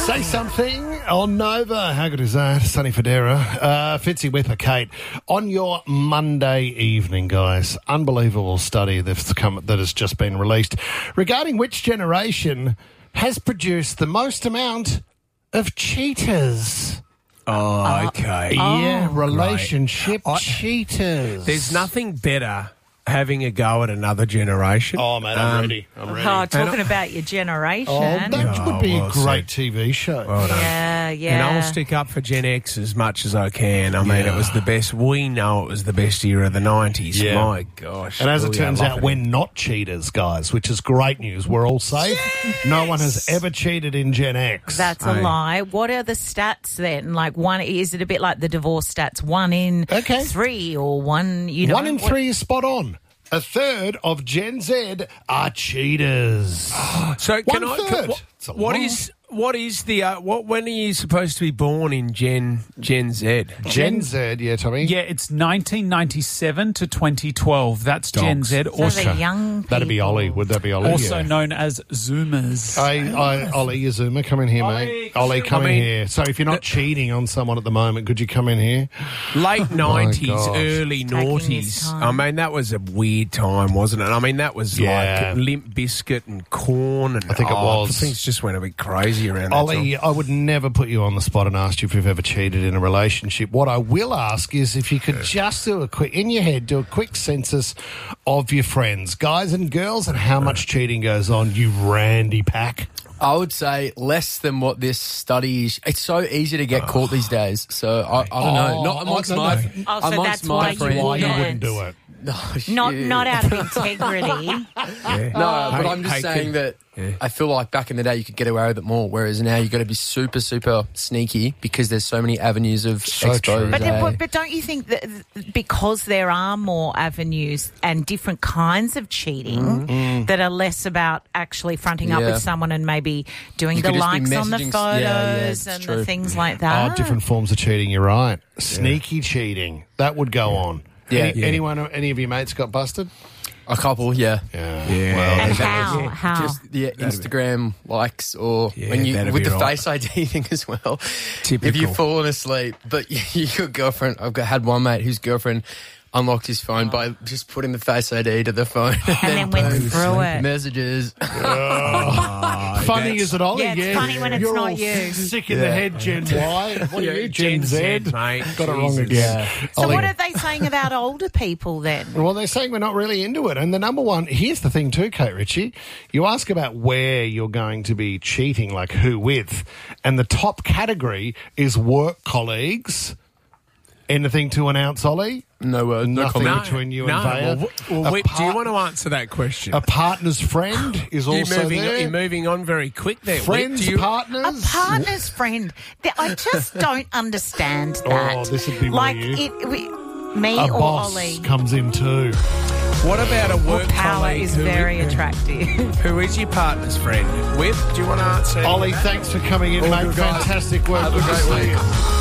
Say something on Nova. How good is that? Sonny Fodera. Fitzy with a Kate. On your Monday evening, guys, unbelievable study that has just been released regarding which generation has produced the most amount of cheaters. Oh, okay. Yeah, relationship right. cheaters. There's nothing better having a go at another generation. Oh, mate, I'm ready. I'm ready. Oh, talking about your generation. Oh, that would be a well great TV show. Well done. Yeah. And I'll stick up for Gen X as much as I can. I mean, it was the best. We know it was the best year of the 90s. Yeah. My gosh. And as it Really, turns I love out, it. we're not cheaters, guys, which is great news. We're all safe. Yes! No one has ever cheated in Gen X. That's a lie. What are the stats then? Like is it a bit like the divorce stats? 1 in 3 or 1, 1 in 3 is spot on. A third of Gen Z are cheaters. So One third. It's a lot. What is the when are you supposed to be born in Gen Z? Gen Z, yeah, Tommy. Yeah, it's 1997 to 2012. That's Dogs. Gen Z. So Also, the young people. That'd be Ollie. Would that be Ollie? also Yeah. known as Zoomers. Ollie, you Zoomer, come in here, mate. Ollie, come in here. So if you're not cheating on someone at the moment, could you come in here? Late 90s, gosh. early Taking his noughties. time. I mean, that was a weird time, wasn't it? I mean, that was Yeah. like Limp Bizkit and Corn. And, I think it was. Things just went a bit crazy around that Ollie, time. I would never put you on the spot and ask you if you've ever cheated in a relationship. What I will ask is if you could just do a quick census of your friends, guys and girls, and how much cheating goes on, you randy pack. I would say less than what this study is. It's so easy to get caught these days. So I don't know. Not amongst no, my no. Oh, so amongst that's my why you friends. Why you wouldn't. wouldn't do it? Not out of integrity. No, but I'm just saying that I feel like back in the day you could get away with it more, whereas now you've got to be super, super sneaky because there's so many avenues of So exposure. true. But don't you think that because there are more avenues and different kinds of cheating that are less about actually fronting up Yeah. with someone and maybe doing You the could just be likes on the messaging- photos yeah, it's and true. the things like that? Oh, different forms of cheating, you're right. Sneaky cheating. That would go on. Yeah. Any of your mates got busted? A couple, yeah. Yeah. And Well, how? Just Instagram likes or when you that'd with be the right. Face ID thing as well. Typical. If you've fallen asleep, but your girlfriend, had one mate whose girlfriend unlocked his phone by just putting the Face ID to the phone and then went boom, through it. messages. funny is it, Ollie? Yeah, it's funny when it's You're not all you. sick in the head, Gen Y. What are you, Gen Z? mate. Got it wrong Jesus. again. So Ollie. what are they saying about older people then? Well, they're saying we're not really into it. And the number one, here's the thing too, Kate Ritchie. You ask about where you're going to be cheating, like who with, and the top category is work colleagues. Anything to announce, Ollie? No word, no Nothing comment. between you No, and Vaya. well, wait, do you want to answer that question? A partner's friend is also there. You're moving on very quick there. Friends, Do you- partners. A partner's friend. I just don't understand that. Oh, this would be like me A or boss Ollie. comes in too. What about a work Power colleague is very attractive. Who is your partner's friend? With? Do you want to answer? Ollie, thanks for coming in, All mate. good, guys. Fantastic work. Have a Good to great see week. you.